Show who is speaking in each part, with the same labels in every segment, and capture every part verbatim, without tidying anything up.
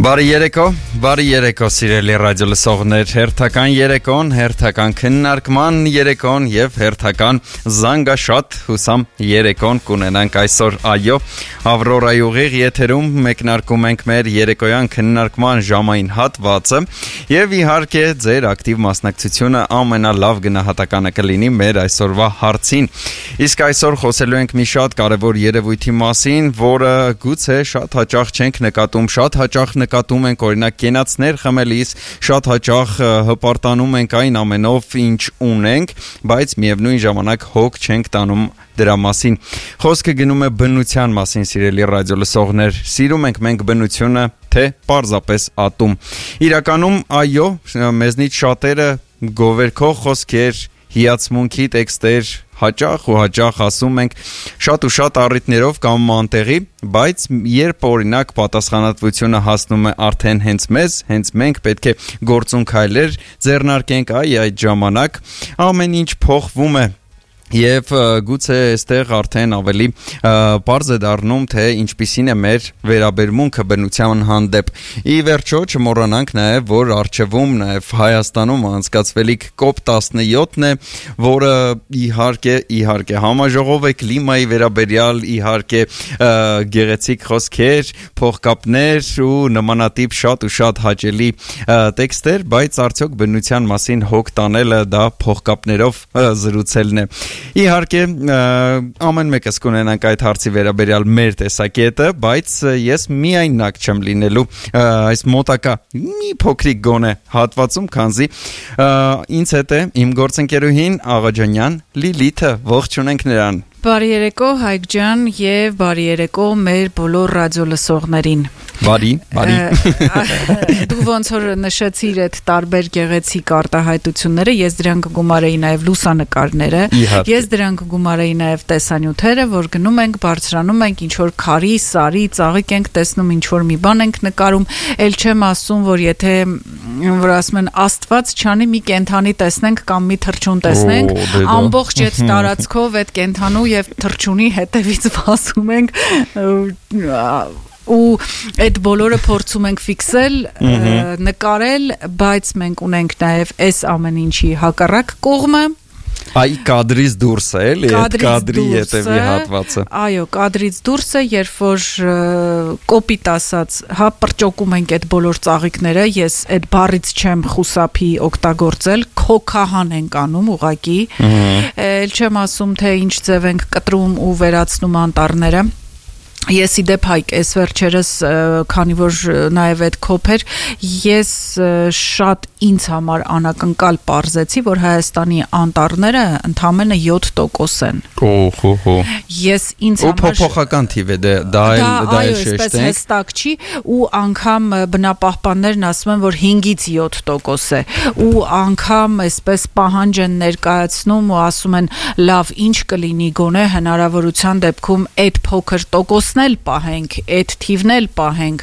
Speaker 1: Բարի երեկո, բարի երեկո սիրելի ռադիո լսողներ, հերթական երեկոն, հերթական քննարկման երեկոն եւ հերթական զանգաշատ հուսամ երեկոն կունենանք այսօր, այո, Ավրորայի ուղիղ եթերում մեկնարկում ենք մեր երեկոյան քննարկման ժամային հատվածը եւ իհարկե ձեր ակտիվ մասնակցությունը ամենալավ գնահատականը կլինի մեր այսօրվա հարցին։ Իսկ այսօր խոսելու ենք մի շատ կարեւոր երևույթի մասին, որը գուցե շատ հաճախ չենք նկատում, շատ հաճախ նկատում ենք օրինակ կենացներ խմելիս, շատ հաճախ հպարտանում ենք այն ամենով ինչ ունենք, բայց միևնույն ժամանակ հոգ չենք տանում դրա մասին։ Խոսքը գնում է բնության մասին, սիրելի ռադիո լսողներ, սիրում ենք մենք բնությունը, թե պարզապես ատում։ Իրականում, այո, մեզնից շատերը գովերքող խոսքեր, հիացմունքի տեքստեր հաճախ ու հաճախ ասում ենք շատ ու շատ առիթներով կամ անտեղի, բայց երբ օրինակ պատասխանատվությունը հասնում է արդեն հենց մեզ, հենց մենք պետք է գործուն քայլեր ձեռնարկենք, այ այդ ժամանակ ամեն ինչ փոխվում է։ Եվ գուցե այստեղ արդեն ավելի պարզ է դառնում, թե ինչպիսին է մեր վերաբերմունքը բնության հանդեպ։ Ի վերջո չմոռանանք նաև, որ առջևում նաև Հայաստանում անցկացվելիք կոպ տասնյոթն է, որը իհարկե իհարկե համաժողով է կլիմայի վերաբերյալ, իհարկե գեղեցիկ խոսքեր, փողկապներ ու նմանատիպ շատ ու շատ հաճելի տեքստեր, բայց արդյոք բնության մասին հոգ տանելը դա փողկապներով զրուցելն է։ Իհարկե, ամեն մեկս կունենանք այդ հարցի վերաբերյալ մեր տեսակետը, բայց ես միայնակ չեմ լինելու այս մոտակա մի փոքրիկ գոնե հատվածում, քանզի ինձ հետ է իմ գործընկերուհին Աղաջանյան Լիլիթը, ողջունենք նրան։
Speaker 2: Բարի երեկո Հայկ ջան եւ բարի երեկո մեր բոլոր ռադիո լսողներին։
Speaker 1: Բարի, բարի։
Speaker 2: Դու ոնց որ նշեցիր այդ տարբեր գեղեցիկ արտահայտությունները, ես դրանք գումարեի նաեւ լուսանկարները, ես դրանք գումարեի նաեւ տեսանյութերը, որ գնում ենք, բարձրանում ենք, ինչ որ քարի, սարի, ծաղիկ ենք տեսնում, ինչ որ մի բան ենք նկարում, ել չեմ ասում, որ եթե որ ասում են Աստված չանի մի կենթանի տեսնենք կամ մի թռչուն տեսնենք, ամբողջ այդ տարածքով այդ կենթանու եւ թռչունի հետևից վասում ենք ու այդ բոլորը փորձում ենք ֆիքսել, նկարել, բայց մենք ունենք նաև այս ամեն ինչի հակառակ կողմը։
Speaker 1: Այ կադրից դուրս է, էլի, այդ կադրի հետևի հատվածը։
Speaker 2: Այո, կադրից դուրս է, երբ որ կոպիտ ասած, հա պրճոկում ենք այդ բոլոր ծաղիկները, ես այդ բառից չեմ խուսափի օգտագործել, քոքահան ենք անում ուղակի, էլ չեմ ասում, թե ինչ ձև ենք կտրում ու վերացնում անտառները։ Ես իդեպ Հայկ, այս վերջերս, քանի որ նաև այդ կոփեր, ես շատ ինձ համար անակնկալ պարզեցի, որ Հայաստանի անտառները ընդամենը յոթ տոկոս են։
Speaker 1: Օհո։
Speaker 2: Ես ինձ համար
Speaker 1: փոփոխական թիվ է, դա էլ դա էլ շեշտ է։
Speaker 2: Հստակ չի, ու անգամ բնապահպաններն ասում են, որ հինգից յոթ տոկոս է, ու անգամ այսպես պահանջ են ներկայացնում ու ասում են, լավ, ինչ կլինի գոնե հնարավորության դեպքում այդ փոքր տոկոս էլ պահենք, այդ թիվն էլ պահենք,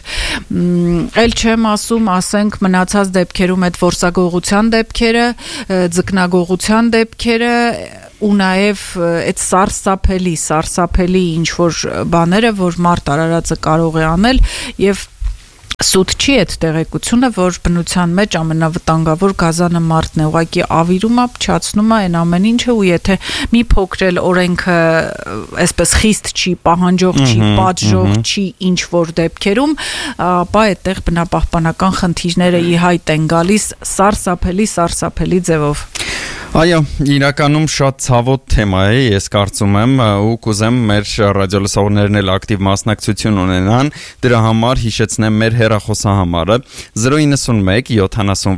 Speaker 2: էլ չեմ ասում, ասենք մնացած դեպքերում այդ որսագողության դեպքերը, ձկնագողության դեպքերը ու նաև այդ սարսափելի, սարսափելի ինչ-որ բաները, որ մարդ արարածը կարող է անել եւ սուտ չի այդ տեղեկությունը, որ բնության մեջ ամենավտանգավոր գազանը մարդն է, ուղղակի ավիրում է, փչացնում է այն ամեն ինչը ու եթե մի փոքրել օրենքը այսպես խիստ չի, պահանջող չի, պատժող չի ինչ որ դեպքերում, ապա այդտեղ բնապահպանական խնդիրները ի հայտ են գալիս սարսափելի, սարսափելի ձևով։
Speaker 1: Այո, իրականում շատ ցավոտ թեմա է, ես կարծում եմ, ու կուզեմ մեր ռադիոլսողներն էլ ակտիվ մասնակցություն ունենան, դրա համար հիշեցնեմ մեր հեռախոսահամարը zero nine one seven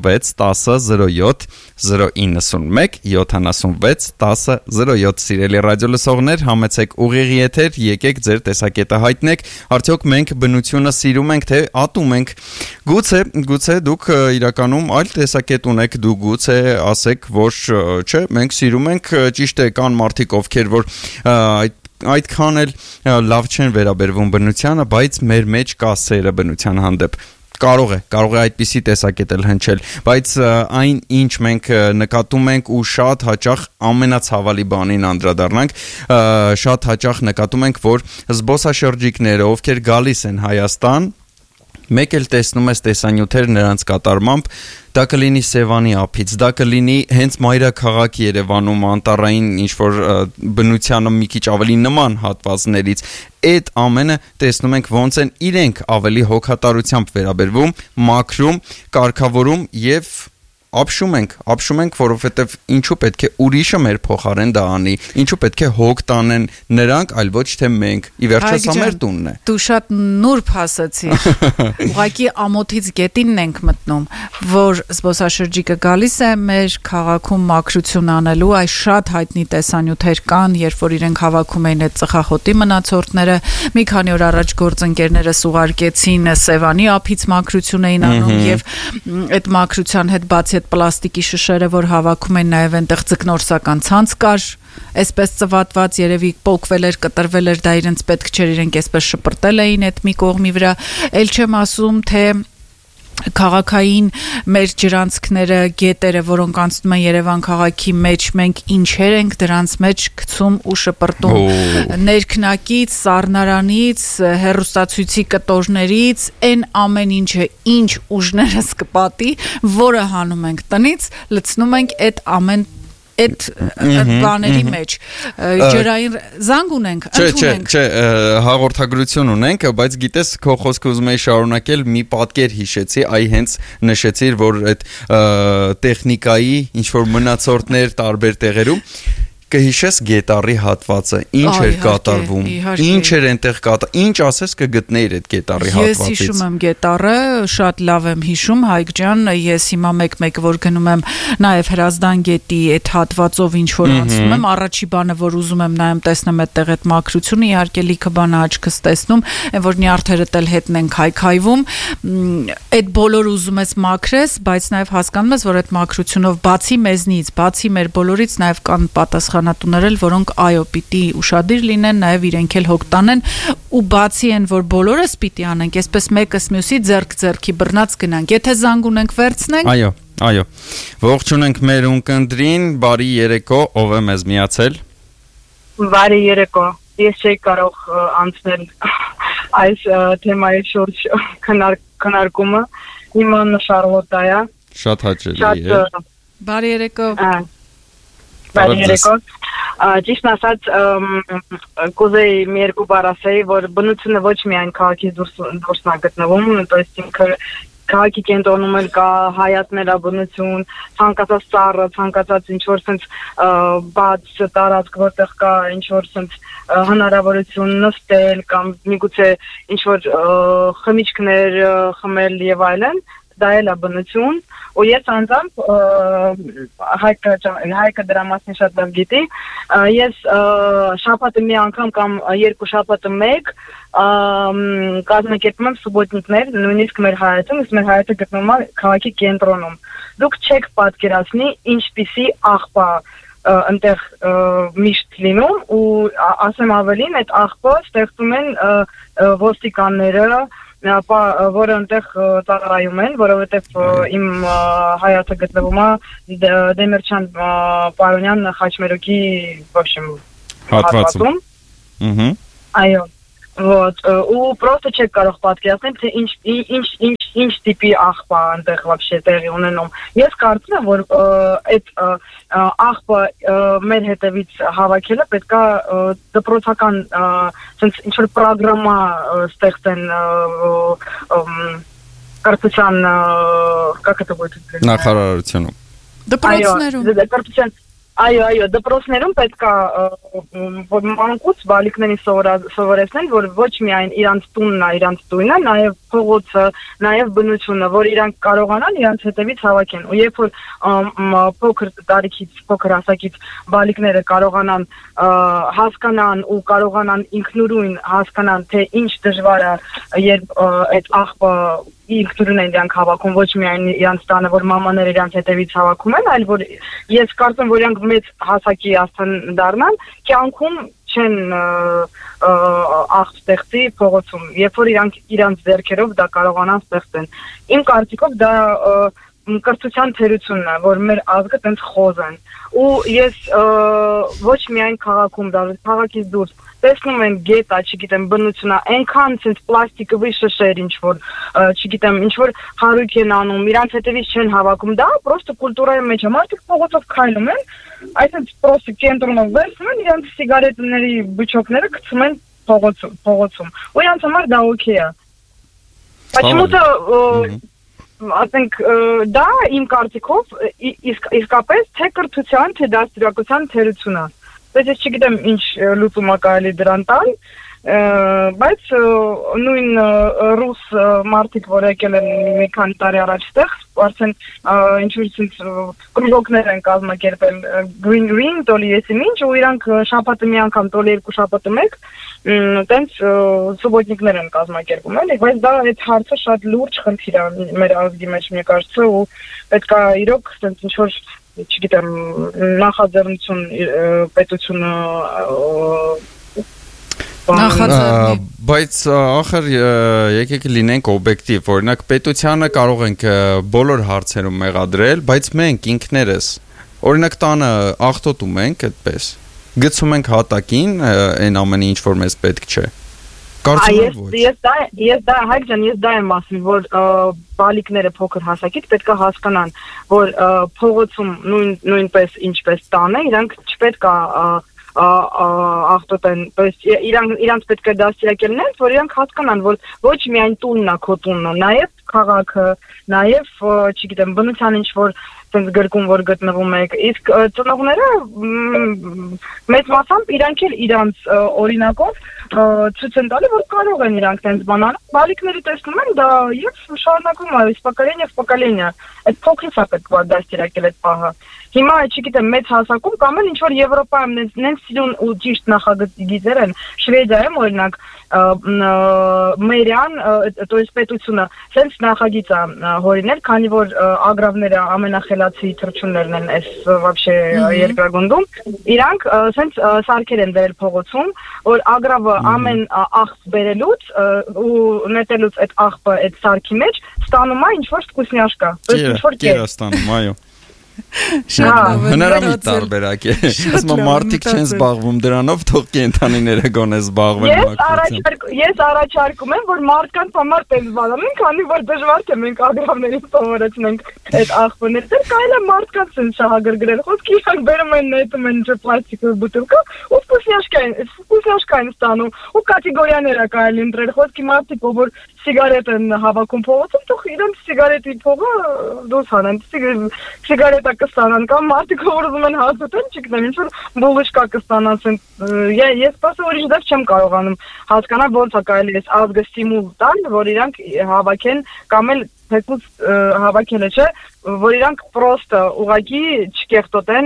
Speaker 1: seven one zero zero nine one seven seven one zero seven սիրելի ռադիոլսողներ, համեցեք ուղիղ եթեր, եկեք ձեր տեսակետը հայտնեք, արդյոք մենք բնությունը սիրում ենք, թե ատում ենք։ Գուցե, գուցե դուք իրականում այլ տեսակետ ունեք, դու գուցե ասեք, որ չէ, մենք սիրում ենք, ճիշտ է, կան մարդիկ, ովքեր որ այդ այդքան էլ լավ չեն վերաբերվում բնությանը, բայց մեր մեջ կա սերը բնության հանդեպ։ Կարող է, կարող է այդպիսի տեսակետ էլ հնչել, բայց այն ինչ մենք նկատում ենք ու շատ հաճախ ամենացավալի բանին անդրադառնանք, շատ հաճախ նկատում ենք, որ զբոսաշրջիկները, ովքեր գալիս են Հայաստան, մեկ էլ տեսնում ես տեսանյութեր նրանց կատարմամբ, դա կլինի Սևանի ափից, դա կլինի հենց մայրաքաղաք Երևանում անտառային ինչ-որ բնությանը մի քիչ ավելի նման հատվածներից, այդ ամենը տեսնում ենք ոնց են իրենք ավելի հոգատարությամբ վերաբերվում, մաքրում, կարգավորում եւ ապշում ենք, ապշում ենք, որովհետև ինչու պետք է ուրիշը մեր փոխարեն դա անի, ինչու պետք է հոգ տանեն նրանք, այլ ոչ թե մենք, ի վերջո սա մեր տունն է։
Speaker 2: Դու շատ նուրբ ասացիր, ուղղակի ամոթից գետինն ենք մտնում, որ զբոսաշրջիկը գալիս է մեր քաղաքում մաքրություն անելու, այս շատ հայտնի տեսանյութեր կան, երբ որ իրենք հավաքում էին այդ ծխախոտի մնացորդները, մի քանի օր առաջ գործընկերներս ուղարկեցին Սևանի ափից մաքրություն էին անում եւ այդ մաքրության հետ բացի պլաստիկի շշերը, որ հավաքում են նաև այնտեղ ձկնորսական ցանց կար, այսպես ծվատված, երևի պոկվել էր, կտրվել էր, դա իրենց պետք չէր, իրենք այսպես շպրտել էին այդ մի կողմի վրա, ել չեմ ասում, թե քաղաքային մեր ջրանցքները, գետերը, որոնք անցնում են Երևան քաղաքի մեջ, մենք ինչեր ենք դրանց մեջ գցում ու շպրտում, ներքնակից, սառնարանից, հեռուստացույցի կտորներից, այն ամեն ինչը, ինչ ուժներս կպատի, որը հանում ենք տնից, լցնում ենք այդ ամեն այդ բաների մեջ ջրային զանգ ունենք, ընդունենք։
Speaker 1: Չէ, չէ, հաղորդագրություն ունենք, բայց գիտես, քո խոսքը ուզում եի շարունակել, մի պատկեր հիշեցի, այ հենց նշեցիր, որ այդ տեխնիկայի ինչ-որ մնացորդներ տարբեր տեղերում կհիշես գետառի հատվածը, ինչ էր կատարվում, ինչ էր այնտեղ կատարվում, ինչ ասես կգտնեիր այդ գետառի հատվածից։
Speaker 2: Ես հիշում եմ գետառը, շատ լավ եմ հիշում, Հայկ ջան, ես հիմա մեկ-մեկ որ գնում եմ նաև Հրազդան գետի այդ հատվածով ինչ որ անցնում եմ, առաջի բանը որ ուզում եմ նայեմ տեսնեմ այդտեղ այդ մաքրությունը, իհարկե լիքը բան աչքս տեսնում, այն որ նյարդերդ էլ հետն են քայքայվում, այդ բոլոր ուզում ես մաքրես, բայց նաև հասկանում ես, որ այդ մաքրությունով բացի մեզնից, բացի մեր բոլորից նաև կան պատասխանատուներ, որոնք այո պիտի ուշադիր լինեն, նաև իրենք էլ հոգ տանեն ու բացի են, որ բոլորս պիտի անենք, այսպես մեկս մյուսի ձեռք ձեռքի բռնած գնանք, եթե զանգ ունենք վերցնենք։
Speaker 1: Այո, այո։ Ողջունենք մեր ունկնդրին, բարի երեկո, ով է մեզ միացել։
Speaker 3: Բարի երեկո։ Ես չէի կարող անցնել այս թեմայի շուրջ քննարկումը։ Իմ անունը Շարլոտա է։
Speaker 1: Շատ հաճելի է։
Speaker 2: Բարի երեկո։
Speaker 3: Բարի երեկո։ Ճիշտ ասած, կուզեի մի երկու բառ ասեի, որ բնությունը ոչ միայն քաղաքից դուրս է գտնվում, то есть ինքը քաղաքի կենտրոնում էլ կա հայատներաբնություն, ցանկացած ծառը, ցանկացած ինչ-որ sense բաց տարածք, որտեղ կա ինչ-որ sense հնարավորություն նստել կամ միգուցե ինչ-որ խմիչքներ խմել եւ այլն, դա էլ է բնություն, ու ես անձամբ հայկը հայկը դրա մասին շատ լավ գիտի, ես շաբաթը մի անգամ կամ երկու շաբաթը մեկ կազմակերպում եմ սուբոտնիկներ, նույնիսկ մեր հայատում, իսկ մեր հայատը գտնվում է քաղաքի կենտրոնում։ Դուք չեք պատկերացնի ինչպիսի աղբա այնտեղ միշտ լինում ու ասեմ ավելին, այդ աղբը ստեղծում են ոստիկանները, որը այնտեղ ծառայում են, որովհետև իմ հայացքը գտնվում է Դեմիրճան Պարոնյան Խաչմերուկի հատվածում։ Ահա։ Այո։ Вот, ու просто չեք կարող պատկերացնել, թե ինչ ինչ ինչ ինչ տիպի աղբա այնտեղ вообще տեղի ունենում։ Ես կարծում եմ, որ այդ աղբը մեր հետևից հավաքելը պետքա դպրոցական sense ինչ-որ պրոգրամա ստեղծեն կրթության, как это будет?
Speaker 1: Նախարարությունում։
Speaker 2: Դպրոցներում։
Speaker 3: Կրթության Այո, այո, դպրոցներում պետք է մանկուց բալիկներին սովորեցնել, որ ոչ միայն իրանց տունն է, իրանց տունն է, նաև փողոցը, նաև բնությունը, որ իրանք կարողանան իրանց հետևից հավաքեն։ Ու երբ որ փոքր տարիքից, փոքր հասակից բալիկները կարողանան հասկանան ու կարողանան ինքնուրույն հասկանան, թե ինչ դժվար է, երբ այդ աղբը ինքնուրույն են իրանք հավաքում, ոչ միայն իրանց տանը, որ մամաները իրանց հետևից հավաքում են, այլ որ ես կարծում որ իրանք մեծ հասակի աստան դառնան, կյանքում չեն աղբ ստեղծի փողոցում, երբ որ իրանք իրանց ձեռքերով դա կարողանան ստեղծեն։ Իմ կարծիքով դա կրթության թերությունն է, որ մեր ազգը տենց խոզ են։ Ու ես ոչ միայն քաղաքում, դա քաղաքից դուրս, տեսնում են գետա, չգիտեմ, բնությունա, այնքան sense պլաստիկովի շշեր ինչ որ, չգիտեմ, ինչ որ հարույք են անում, իրանց հետևից չեն հավաքում, դա պրոստը կուլտուրայի մեջ է, մարդիկ փողոցով քայլում են, այսինքն պրոստը կենտրոնով վերցնում են, իրանց սիգարետների բուչոկները գցում են փողոցում, փողոցում։ Ու իրանց համար դա օքեյ է։ Почему-то ասենք դա իմ կարծիքով իսկապես թե կրթության, թե դաստիարակության թերությունն է։ Բայց ես չգիտեմ ինչ լուծում է կարելի դրան տալ, բայց նույն ռուս մարդիկ, որ եկել են մի քանի տարի առաջ այդտեղ, արդեն ինչ-որ կրուժոկներ են կազմակերպել Green Ring, տոլի եսի ինչ, ու իրանք շաբաթը մի անգամ, տոլի երկու շաբաթը մեկ, տենց սուբոտնիկներ են կազմակերպում, էլի, բայց դա այդ հարցը շատ լուրջ խնդիր է մեր ազգի մեջ, мне кажется, ու պետք է իրոք տենց ինչ-որ չգիտեմ, նախաձեռնություն պետությունը
Speaker 1: բայց ախր եկեք լինենք օբյեկտիվ, օրինակ պետությանը կարող ենք բոլոր հարցերում մեղադրել, բայց մենք ինքներս օրինակ տանը աղտոտում ենք այդպես, գցում ենք հատակին այն ամենը ինչ որ մեզ պետք չէ։
Speaker 3: Ես ես դա ես դա հայջան ես դա եմ ասում, որ բալիկները փոքր հասակից պետք է հասկանան, որ փողոցում նույն նույնպես ինչպես տանը, իրանք չպետք է աղտոտեն, то есть իրանք իրանք պետք է դաստիարակելն, որ իրանք հասկանան, որ ոչ միայն տունն է քո տունը, նաև քաղաքը, նաև, չգիտեմ, բնության ինչ որ տենց գրկում որ գտնվում եք, իսկ ծնողները մեծ մասամբ իրանք էլ իրանց օրինակով ցույց են տալի, որ կարող են իրանք տենց բան անել, բալիկները տեսնում են դա եւ շարունակում է, из поколения в поколение, այդ փոքրից է պետք է դաստիարակել այդ պահը։ Հիմա, չգիտեմ, մեծ հասակում կամ էլ ինչ որ Եվրոպայում նենց սիրուն ու ճիշտ նախագծեր են, Շվեդիայում օրինակ մերյան, то есть պետությունը sense նախագիծ է հորինել, քանի որ ագրավները ամենախելացի թռչուններն են այս вообще երկրագնդում, իրանք sense սարքեր են դրել փողոցում, որ ագրավը ամեն աղբ բերելուց ու նետելուց այդ աղբը այդ սարքի մեջ ստանում է ինչ որ վկուսնյաշկա, то есть ինչ որ
Speaker 1: կեր ստանում, այո։ Հնարամիտ տարբերակ է, ասում մարդիկ չեն զբաղվում դրանով, թող կենթանիները գոնե զբաղվեն մաքրությամբ։
Speaker 3: Ես առաջարկում եմ, որ մարդկանց համար տենց բանանեն, քանի որ դժվար թե մենք ագրավներին սովորեցնենք այդ աղբները, դեռ կարելի է մարդկանց են շահագրգռել, խոսքի իրանք բերում են նետում են պլաստիկովի բուտելկա, ու վկուսնյաշկային, վկուսնյաշկային ստանում, ու կատեգորիաներ է կարելի ընտրել, խոսքի մարդիկ, որ սիգարետ են հավաքում փողոցում, թող իրենց սիգարետի փողը դուրս հանեն, սիգարետ կստանան կամ մարդիկ որ ուզում են հաստատեն, չգիտեմ, ինչ որ բուլուշկա կստանան, ես պասը որ ինչ դեպ չեմ կարողանում հասկանալ ոնց է կարելի այս ազգը ստիմուլ տալ, որ իրանք հավաքեն կամ էլ թեկուզ հավաքելը չէ, որ իրանք պրոստը ուղղակի չկեղտոտեն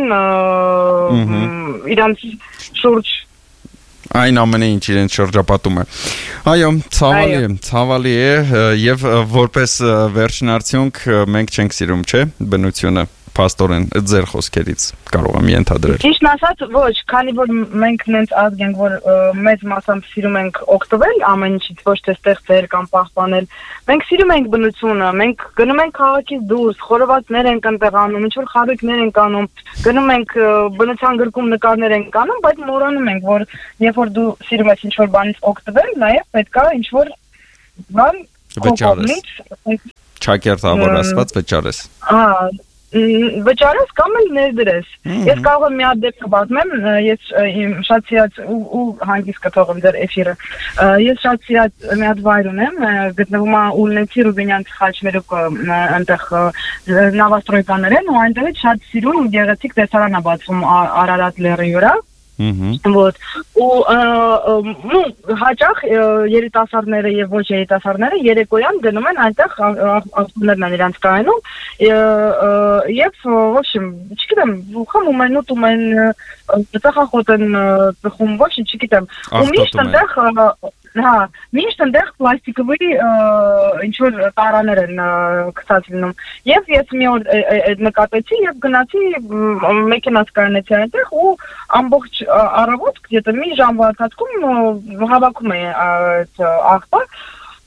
Speaker 3: իրանց շուրջ
Speaker 1: այն ամենը ինչ իրենց շրջապատում է։ Այո, ցավալի է, ցավալի է եւ որպես վերջին արդյունք մենք չենք սիրում, չէ՞, բնությունը, փաստորեն ձեր խոսքերից կարող եմ ենթադրել։
Speaker 3: Ճիշտն ասած, ոչ, քանի որ մենք նենց ազգ ենք, որ մեծ մասամբ սիրում ենք օգտվել ամեն ինչից, ոչ թե ստեղծել կամ պահպանել, մենք սիրում ենք բնությունը, մենք գնում ենք քաղաքից դուրս, խորովածներ ենք ընտեղ անում, ինչ որ խարույկներ ենք անում, գնում ենք բնության գրկում նկարներ ենք անում, բայց մոռանում ենք, որ երբ որ դու սիրում ես ինչ որ բանից օգտվել, նաև պետք է ինչ որ բան
Speaker 1: վճարես։ Չակերտավոր ասված վճարես։
Speaker 3: Հա, վճարես կամ էլ ներդրես։ Ես կարող եմ մի հատ դեպք պատմեմ, ես շատ սիրած ու հանգիստ կթողեմ ձեր էֆիրը։ Ես շատ սիրած մի հատ վայր ունեմ, գտնվում է Ուլնեցի Ռուբինյան խաչմերուկը, այնտեղ նավաստրոյկաներ են ու այնտեղից շատ սիրուն ու գեղեցիկ տեսարան է բացվում Արարատ լեռի վրա։ Вот. Ու ну հաճախ երիտասարդները եւ ոչ երիտասարդները երեկոյան գնում են այնտեղ ավտոներն են իրանց կայանում եւ в общем, չգիտեմ, խմում են, ուտում են, ծխախոտ են ծխում, ոչ, չգիտեմ։ Ու միշտ այնտեղ հա, միշտ այնտեղ պլաստիկովի ինչ որ տարաներ են գցած լինում։ Եվ ես մի օր այդ նկատեցի եւ գնացի մեքենաս կանեցի այնտեղ ու ամբողջ առավոտ где-то մի ժամվա ընթացքում հավաքում է այդ աղբը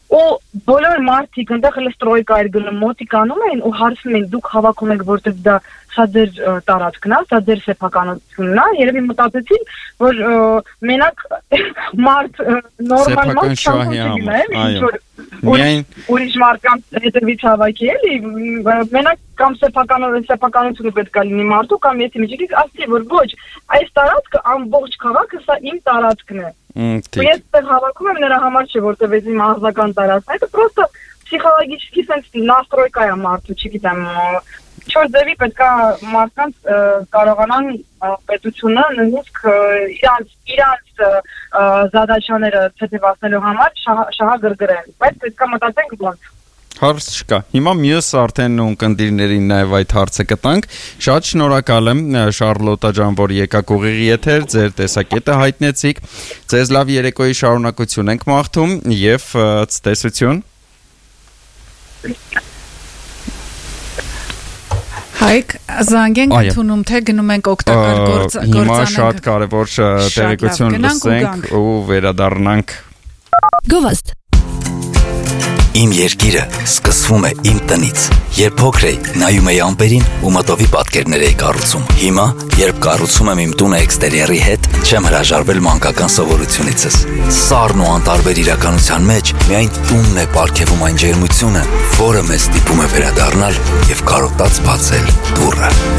Speaker 3: ու բոլոր մարդիկ այնտեղ էլ ստրոյկա էր գնում մոտիկ անում էին ու հարցնում էին դուք հավաքում եք որտեղ դա սա ձեր տարածքն է, սա ձեր սեփականությունն է, երևի մտածեցին, որ մենակ մարդ նորմալ մարդ
Speaker 1: այո,
Speaker 3: ուրիշ մարդկանց հետևից հավաքի էլի, մենակ կամ սեփականությունը պետք է լինի մարդու կամ եթե միջիկից ասի որ ոչ, այս տարածքը ամբողջ քաղաքը սա իմ տարածքն է։ Ու ես դեռ հավաքում եմ նրա համար չէ, որտեղ ես իմ ազգական տարածքն է, դա պրոստը պսիխոլոգիչքի sense настройка է մարդու, չգիտեմ, չոր ձևի պետք է մարդկանց կարողանան պետությունը նույնիսկ իրանց իրանց զադաչաները թեթևացնելու համար շահագրգռել, բայց պետք է մտածենք ոնց։
Speaker 1: Հարց չկա։ Հիմա մյուս արդեն ունկնդիրներին նաև այդ հարցը կտանք։ Շատ շնորհակալ եմ Շարլոտա ջան, որ եկաք ուղիղ եթեր, ձեր տեսակետը հայտնեցիք։ Ձեզ լավ երեկոյի շարունակություն ենք մաղթում եւ ցտեսություն։
Speaker 2: Հայկ, զանգենք ընդունում թե գնում ենք օգտակար գործանենք։
Speaker 1: Հիմա շատ կարևոր տեղեկություն լսենք ու վերադառնանք։
Speaker 4: Գովաստ Իմ երկիրը սկսվում է իմ տնից։ Երբ փոքր էի, նայում էի ամպերին ու մտովի պատկերներ էի կառուցում։ Հիմա, երբ կառուցում եմ իմ տունը էքստերիերի հետ, չեմ հրաժարվել մանկական սովորությունիցս։ Սառն ու անտարբեր իրականության մեջ միայն տունն է պարգևում այն ջերմությունը, որը մեզ ստիպում է վերադառնալ եւ կարոտած բացել դուռը։